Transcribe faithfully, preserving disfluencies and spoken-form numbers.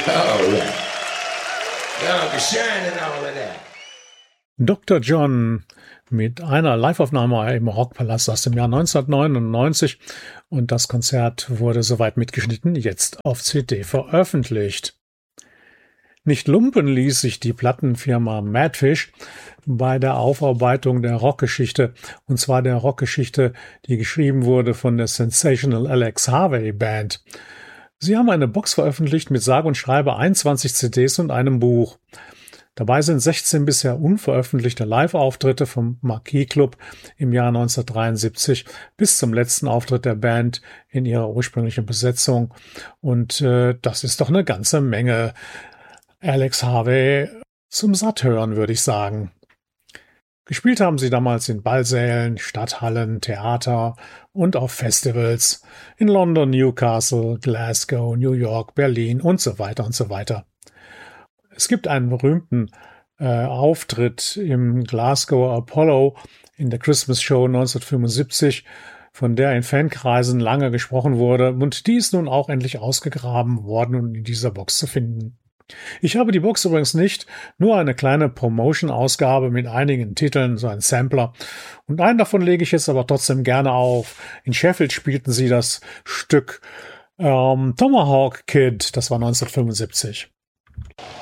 All right. Y'all shine and all of that. Doktor John mit einer Liveaufnahme im Rockpalast aus dem Jahr neunzehnhundertneunundneunzig und das Konzert wurde soweit mitgeschnitten, jetzt auf C D veröffentlicht. Nicht lumpen ließ sich die Plattenfirma Madfish bei der Aufarbeitung der Rockgeschichte, und zwar der Rockgeschichte, die geschrieben wurde von der Sensational Alex Harvey Band. Sie haben eine Box veröffentlicht mit sage und schreibe einundzwanzig C Ds und einem Buch. Dabei sind sechzehn bisher unveröffentlichte Live-Auftritte vom Marquis Club im Jahr neunzehnhundertdreiundsiebzig bis zum letzten Auftritt der Band in ihrer ursprünglichen Besetzung. Und äh, das ist doch eine ganze Menge Alex Harvey zum Satthören, würde ich sagen. Gespielt haben sie damals in Ballsälen, Stadthallen, Theater und auf Festivals in London, Newcastle, Glasgow, New York, Berlin und so weiter und so weiter. Es gibt einen berühmten äh, Auftritt im Glasgow Apollo in der Christmas Show neunzehnhundertfünfundsiebzig, von der in Fankreisen lange gesprochen wurde, und die ist nun auch endlich ausgegraben worden und in dieser Box zu finden. Ich habe die Box übrigens nicht, nur eine kleine Promotion-Ausgabe mit einigen Titeln, so ein Sampler. Und einen davon lege ich jetzt aber trotzdem gerne auf. In Sheffield spielten sie das Stück ähm, Tomahawk Kid, das war neunzehnhundertfünfundsiebzig.